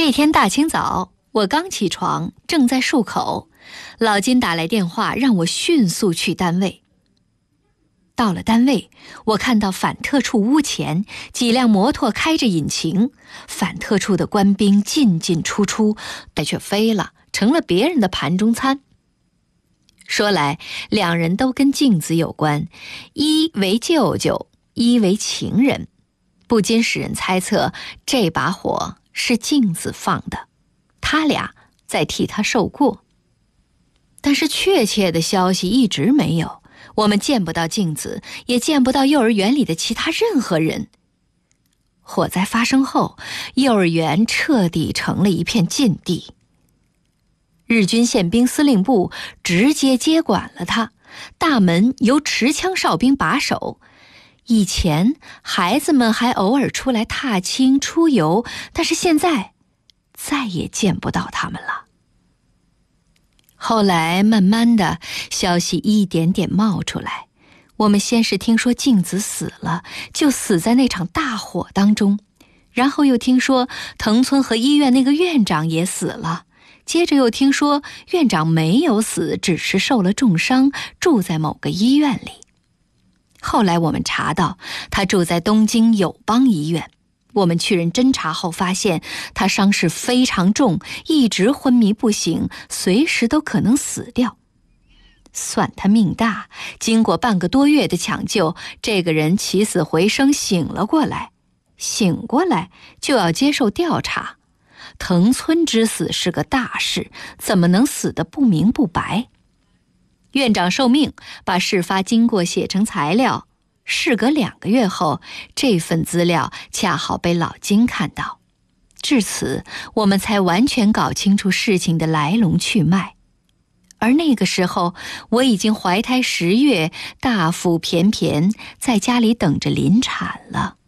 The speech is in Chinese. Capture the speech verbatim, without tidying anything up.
这天大清早，我刚起床，正在漱口，老金打来电话让我迅速去单位。到了单位，我看到反特处屋前几辆摩托开着引擎，反特处的官兵进进出出，但却飞了，成了别人的盘中餐。说来，两人都跟镜子有关，一为舅舅，一为情人，不禁使人猜测这把火是镜子放的，他俩在替他受过。但是确切的消息一直没有，我们见不到镜子，也见不到幼儿园里的其他任何人。火灾发生后，幼儿园彻底成了一片禁地。日军宪兵司令部直接接管了它，大门由持枪哨兵把守。以前孩子们还偶尔出来踏青出游，但是现在再也见不到他们了。后来慢慢的，消息一点点冒出来，我们先是听说镜子死了，就死在那场大火当中，然后又听说藤村和医院那个院长也死了，接着又听说院长没有死，只是受了重伤，住在某个医院里。后来我们查到他住在东京友邦医院，我们去人侦查后发现他伤势非常重，一直昏迷不醒，随时都可能死掉。算他命大，经过半个多月的抢救，这个人起死回生醒了过来，醒过来就要接受调查。藤村之死是个大事，怎么能死得不明不白？院长受命把事发经过写成材料，事隔两个月后，这份资料恰好被老金看到。至此，我们才完全搞清楚事情的来龙去脉。而那个时候，我已经怀胎十月，大腹便便，在家里等着临产了。